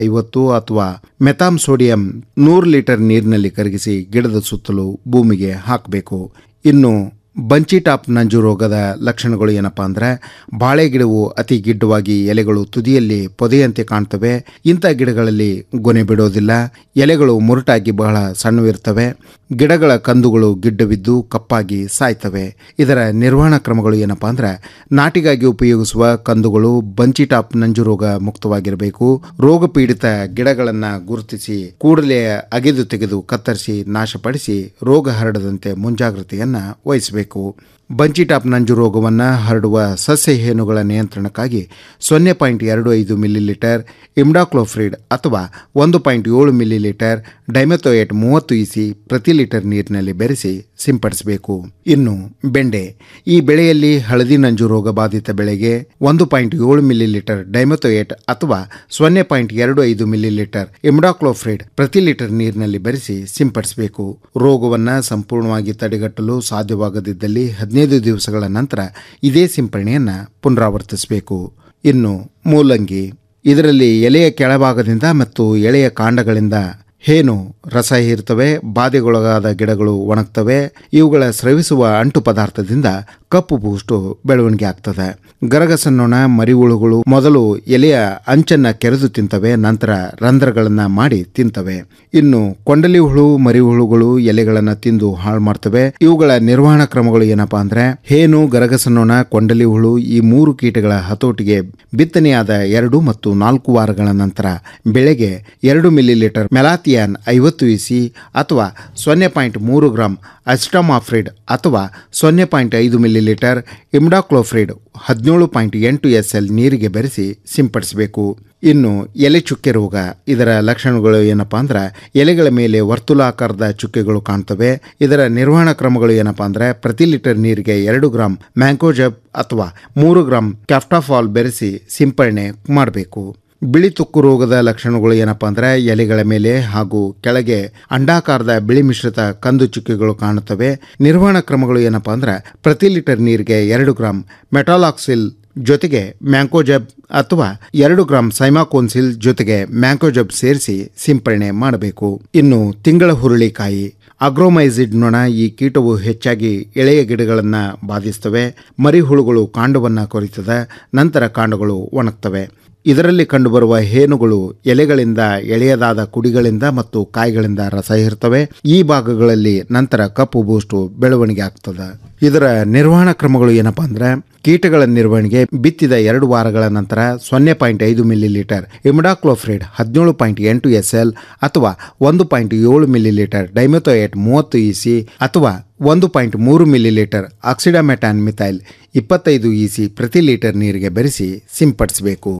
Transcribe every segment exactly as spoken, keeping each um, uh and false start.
ಐವತ್ತು ಅಥವಾ ಮೆಥಾಮ್ ಸೋಡಿಯಂ ನೂರು ಲೀಟರ್ ನೀರಿನಲ್ಲಿ ಕರಗಿಸಿ ಗಿಡದ ಸುತ್ತಲೂ ಭೂಮಿಗೆ ಹಾಕಬೇಕು. ಇನ್ನು ಬಂಚಿ ಟಾಪ್ ನಂಜು ರೋಗದ ಲಕ್ಷಣಗಳು ಏನಪ್ಪಾ ಅಂದ್ರೆ ಬಾಳೆ ಗಿಡವು ಅತಿ ಗಿಡ್ಡವಾಗಿ ಎಲೆಗಳು ತುದಿಯಲ್ಲಿ ಪೊದೆಯಂತೆ ಕಾಣ್ತವೆ. ಇಂಥ ಗಿಡಗಳಲ್ಲಿ ಗೊನೆ ಬಿಡೋದಿಲ್ಲ. ಎಲೆಗಳು ಮುರುಟಾಗಿ ಬಹಳ ಸಣ್ಣವಿರ್ತವೆ. ಗಿಡಗಳ ಕಂದುಗಳು ಗಿಡ್ಡವಿದ್ದು ಕಪ್ಪಾಗಿ ಸಾಯ್ತವೆ. ಇದರ ನಿರ್ವಹಣಾ ಕ್ರಮಗಳು ಏನಪ್ಪಾ ಅಂದ್ರೆ ನಾಟಿಗಾಗಿ ಉಪಯೋಗಿಸುವ ಕಂದುಗಳು ಬಂಚಿ ಟಾಪ್ ನಂಜು ರೋಗ ಮುಕ್ತವಾಗಿರಬೇಕು. ರೋಗ ಪೀಡಿತ ಗಿಡಗಳನ್ನು ಗುರುತಿಸಿ ಕೂಡಲೇ ಅಗೆದು ತೆಗೆದು ಕತ್ತರಿಸಿ ನಾಶಪಡಿಸಿ ರೋಗ ಹರಡದಂತೆ ಮುಂಜಾಗ್ರತೆಯನ್ನ ವಹಿಸಬೇಕು. ಬಂಚಿ ಟಾಪ್ ನಂಜು ರೋಗವನ್ನು ಹರಡುವ ಸಸ್ಯ ಹೇನುಗಳ ನಿಯಂತ್ರಣಕ್ಕಾಗಿ ಸೊನ್ನೆ ಪಾಯಿಂಟ್ ಎರಡು ಐದು ಮಿಲಿಲೀಟರ್ ಇಮ್ಡಾಕ್ಲೋಫ್ರಿಡ್ ಅಥವಾ ಒಂದು ಪಾಯಿಂಟ್ ಏಳು ಮಿಲಿಲೀಟರ್ ಡೈಮೆಥೋಯೇಟ್ ಮೂವತ್ತು ಇಸಿ ಪ್ರತಿ ಲೀಟರ್ ನೀರಿನಲ್ಲಿ ಬೆರೆಸಿ ಸಿಂಪಡಿಸಬೇಕು. ಇನ್ನು ಬೆಂಡೆ, ಈ ಬೆಳೆಯಲ್ಲಿ ಹಳದಿ ನಂಜು ರೋಗ ಬಾಧಿತ ಬೆಳೆಗೆ ಒಂದು ಪಾಯಿಂಟ್ ಏಳು ಮಿಲಿಲೀಟರ್ ಡೈಮೆಥೋಯೇಟ್ ಅಥವಾ ಸೊನ್ನೆ ಪಾಯಿಂಟ್ ಎರಡು ಐದು ಮಿಲಿಲೀಟರ್ ಇಮ್ಡಾಕ್ಲೋಫ್ರಿಡ್ ಪ್ರತಿ ಲೀಟರ್ ನೀರಿನಲ್ಲಿ ಬೆರೆಸಿ ಸಿಂಪಡಿಸಬೇಕು. ರೋಗವನ್ನು ಸಂಪೂರ್ಣವಾಗಿ ತಡೆಗಟ್ಟಲು ಸಾಧ್ಯವಾಗದಿದ್ದಲ್ಲಿ ಹದಿನೈದು ದಿವಸಗಳ ನಂತರ ಇದೇ ಸಿಂಪರಣೆಯನ್ನು ಪುನರಾವರ್ತಿಸಬೇಕು. ಇನ್ನು ಮೂಲಂಗಿ, ಇದರಲ್ಲಿ ಎಲೆಯ ಕೆಳಭಾಗದಿಂದ ಮತ್ತು ಎಳೆಯ ಕಾಂಡಗಳಿಂದ ಹೇನು ರಸ ಹೀರ್ತವೆ. ಬಾಧೆಗೊಳಗಾದ ಗಿಡಗಳು ಒಣಗ್ತವೆ. ಇವುಗಳ ಸ್ರವಿಸುವ ಅಂಟು ಪದಾರ್ಥದಿಂದ ಕಪ್ಪು ಬೂಷ್ಟು ಬೆಳವಣಿಗೆ ಆಗ್ತದೆ. ಗರಗಸನ್ನೊಣ ಮರಿಹುಳುಗಳು ಮೊದಲು ಎಲೆಯ ಅಂಚನ್ನ ಕೆರೆದು ತಿಂತವೆ, ನಂತರ ರಂಧ್ರಗಳನ್ನ ಮಾಡಿ ತಿಂತವೆ. ಇನ್ನು ಕೊಂಡಲಿ ಹುಳು ಮರಿಹುಳುಗಳು ಎಲೆಗಳನ್ನು ತಿಂದು ಹಾಳು ಮಾಡ್ತವೆ. ಇವುಗಳ ನಿರ್ವಹಣಾ ಕ್ರಮಗಳು ಏನಪ್ಪಾ ಅಂದ್ರೆ ಹೇನು, ಗರಗಸನ್ನೊಣ, ಕೊಂಡಲಿ ಹುಳು ಈ ಮೂರು ಕೀಟಗಳ ಹತೋಟಿಗೆ ಬಿತ್ತನೆಯಾದ ಎರಡು ಮತ್ತು ನಾಲ್ಕು ವಾರಗಳ ನಂತರ ಬೆಳೆಗೆ ಎರಡು ಮಿಲಿಲೀಟರ್ ಮೆಲಾಥಿಯಾನ್ ಐವತ್ತು ಇಸಿ ಅಥವಾ ಸೊನ್ನೆ ಪಾಯಿಂಟ್ ಮೂರು ಗ್ರಾಂ ಅಸಿಟಮಾಫ್ರಿಡ್ ಅಥವಾ ಸೊನ್ನೆ ಪಾಯಿಂಟ್ ಐದು ಮಿಲಿಲೀಟರ್ ಇಮ್ಡಾಕ್ಲೋಫ್ರಿಡ್ ಹದಿನೇಳು ಪಾಯಿಂಟ್ ಎಂಟು ಎಸ್ ಎಲ್ ನೀರಿಗೆ ಬೆರೆಸಿ ಸಿಂಪಡಿಸಬೇಕು. ಇನ್ನು ಎಲೆ ಚುಕ್ಕೆ ರೋಗ, ಇದರ ಲಕ್ಷಣಗಳು ಏನಪ್ಪಾ ಅಂದ್ರೆ ಎಲೆಗಳ ಮೇಲೆ ವರ್ತುಲಾಕಾರದ ಚುಕ್ಕೆಗಳು ಕಾಣ್ತವೆ. ಇದರ ನಿರ್ವಹಣಾ ಕ್ರಮಗಳು ಏನಪ್ಪಾ ಅಂದ್ರೆ ಪ್ರತಿ ಲೀಟರ್ ನೀರಿಗೆ ಎರಡು ಗ್ರಾಂ ಮ್ಯಾಂಕೋಜಬ್ ಅಥವಾ ಮೂರು ಗ್ರಾಂ ಕ್ಯಾಫ್ಟಾಫಾಲ್ ಬೆರೆಸಿ ಸಿಂಪರಣೆ ಮಾಡಬೇಕು. ಬಿಳಿ ತುಕ್ಕು ರೋಗದ ಲಕ್ಷಣಗಳು ಏನಪ್ಪಾ ಅಂದ್ರೆ ಎಲೆಗಳ ಮೇಲೆ ಹಾಗೂ ಕೆಳಗೆ ಅಂಡಾಕಾರದ ಬಿಳಿ ಮಿಶ್ರಿತ ಕಂದು ಚುಕ್ಕೆಗಳು ಕಾಣುತ್ತವೆ. ನಿರ್ವಹಣಾ ಕ್ರಮಗಳು ಏನಪ್ಪಾ ಅಂದ್ರೆ ಪ್ರತಿ ಲೀಟರ್ ನೀರಿಗೆ ಎರಡು ಗ್ರಾಂ ಮೆಟಾಲಾಕ್ಸಿಲ್ ಜೊತೆಗೆ ಮ್ಯಾಂಕೋಜಬ್ ಅಥವಾ ಎರಡು ಗ್ರಾಂ ಸೈಮಾಕೋನ್ಸಿಲ್ ಜೊತೆಗೆ ಮ್ಯಾಂಕೋಜಬ್ ಸೇರಿಸಿ ಸಿಂಪರಣೆ ಮಾಡಬೇಕು. ಇನ್ನು ತಿಂಗಳ ಹುರುಳಿಕಾಯಿ, ಅಗ್ರೋಮೈಸಿಡ್ ನೊಣ ಈ ಕೀಟವು ಹೆಚ್ಚಾಗಿ ಎಳೆಯ ಗಿಡಗಳನ್ನು ಬಾಧಿಸ್ತವೆ. ಮರಿಹುಳುಗಳು ಕಾಂಡವನ್ನು ಕೊರಿತದೆ, ನಂತರ ಕಾಂಡಗಳು ಒಣಗ್ತವೆ. ಇದರಲ್ಲಿ ಕಂಡುಬರುವ ಹೇನುಗಳು ಎಲೆಗಳಿಂದ ಎಳೆಯದಾದ ಕುಡಿಗಳಿಂದ ಮತ್ತು ಕಾಯಿಗಳಿಂದ ರಸ ಹೀರ್ತವೆ. ಈ ಭಾಗಗಳಲ್ಲಿ ನಂತರ ಕಪ್ಪು ಬೂಸ್ಟು ಬೆಳವಣಿಗೆ ಆಗ್ತದೆ. ಇದರ ನಿರ್ವಹಣಾ ಕ್ರಮಗಳು ಏನಪ್ಪಾ ಅಂದ್ರೆ ಕೀಟಗಳ ನಿರ್ವಹಣೆಗೆ ಬಿತ್ತಿದ ಎರಡು ವಾರಗಳ ನಂತರ ಸೊನ್ನೆ ಪಾಯಿಂಟ್ ಐದು ಮಿಲಿಲೀಟರ್ ಇಮ್ಡಾಕ್ಲೋಫ್ರಿಡ್ ಹದಿನೇಳು ಪಾಯಿಂಟ್ ಎಂಟು ಎಸ್ ಎಲ್ ಅಥವಾ ಒಂದು ಪಾಯಿಂಟ್ ಏಳು ಮಿಲಿಲೀಟರ್ ಡೈಮೆಥೋಯೇಟ್ ಮೂವತ್ತು ಇಸಿ ಅಥವಾ ಒಂದು ಪಾಯಿಂಟ್ ಮೂರು ಮಿಲಿಲೀಟರ್ ಆಕ್ಸಿಡಾಮೆಟಾನ್ ಮಿಥೈಲ್ ಇಪ್ಪತ್ತೈದು ಇಸಿ ಪ್ರತಿ ಲೀಟರ್ ನೀರಿಗೆ ಬೆರೆಸಿ ಸಿಂಪಡಿಸಬೇಕು.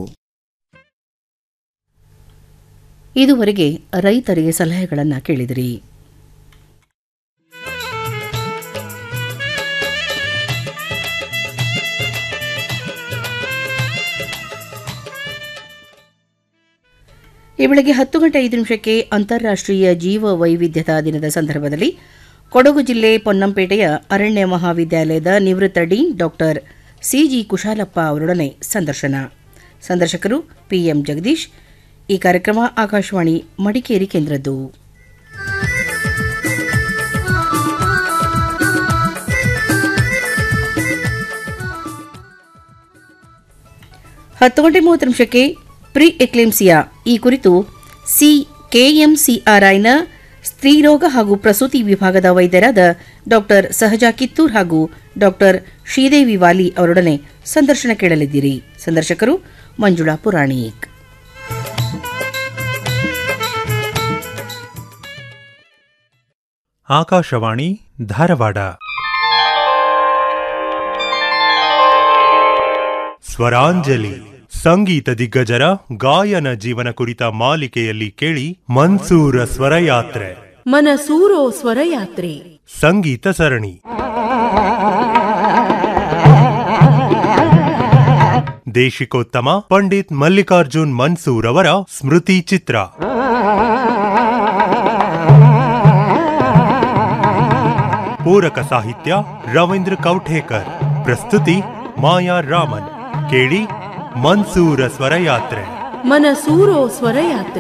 ಇದುವರೆಗೆ ರೈತರಿಗೆ ಸಲಹೆಗಳನ್ನು ಕೇಳಿದಿರಿ. ಈ ಬೆಳಗ್ಗೆ ಹತ್ತು ಗಂಟೆ ಐದು ನಿಮಿಷಕ್ಕೆ ಅಂತಾರಾಷ್ಟ್ರೀಯ ಜೀವ ವೈವಿಧ್ಯತಾ ದಿನದ ಸಂದರ್ಭದಲ್ಲಿ ಕೊಡಗು ಜಿಲ್ಲೆ ಪೊನ್ನಂಪೇಟೆಯ ಅರಣ್ಯ ಮಹಾವಿದ್ಯಾಲಯದ ನಿವೃತ್ತ ಡೀನ್ ಡಾಕ್ಟರ್ ಸಿಜಿ ಕುಶಾಲಪ್ಪ ಅವರೊಡನೆ ಸಂದರ್ಶನ. ಸಂದರ್ಶಕರು ಪಿಎಂ ಜಗದೀಶ್. ಈ ಕಾರ್ಯಕ್ರಮ ಆಕಾಶವಾಣಿ ಮಡಿಕೇರಿ ಕೇಂದ್ರದ್ದು. ಹತ್ತು ಗಂಟೆ ಮೂವತ್ತು ನಿಮಿಷಕ್ಕೆ ಪ್ರಿ ಎಕ್ಲೆಮ್ಸಿಯಾ ಈ ಕುರಿತು ಸಿ ಕೆಎಂಸಿಆರ್ಐನ ಸ್ತ್ರೀರೋಗ ಹಾಗೂ ಪ್ರಸೂತಿ ವಿಭಾಗದ ವೈದ್ಯರಾದ ಡಾಕ್ಟರ್ ಸಹಜಾ ಕಿತ್ತೂರ್ ಹಾಗೂ ಡಾಕ್ಟರ್ ಶ್ರೀದೇವಿ ವಾಲಿ ಅವರೊಡನೆ ಸಂದರ್ಶನ ಕೇಳಲಿದ್ದೀರಿ. ಸಂದರ್ಶಕರು ಮಂಜುಳಾ ಪುರಾಣಿಕ್. ಆಕಾಶವಾಣಿ ಧಾರವಾಡ. ಸ್ವರಾಂಜಲಿ ಸಂಗೀತ ದಿಗ್ಗಜರ ಗಾಯನ ಜೀವನ ಕುರಿತ ಮಾಲಿಕೆಯಲ್ಲಿ ಕೇಳಿ ಮನ್ಸೂರ ಸ್ವರಯಾತ್ರೆ, ಮನಸೂರೋ ಸ್ವರಯಾತ್ರೆ ಸಂಗೀತ ಸರಣಿ. ದೇಶಿಕೋತ್ತಮ ಪಂಡಿತ್ ಮಲ್ಲಿಕಾರ್ಜುನ್ ಮನ್ಸೂರ್ ಅವರ ಸ್ಮೃತಿ ಚಿತ್ರ. ಪೂರಕ ಸಾಹಿತ್ಯ ರವೀಂದ್ರ ಕೌಠೇಕರ್. ಪ್ರಸ್ತುತಿ ಮಾಯಾ ರಾಮನ್. ಕೇಳಿ ಮನ್ಸೂರ ಸ್ವರಯಾತ್ರೆ. ಮನಸೂರೋ ಸ್ವರಯಾತ್ರೆ.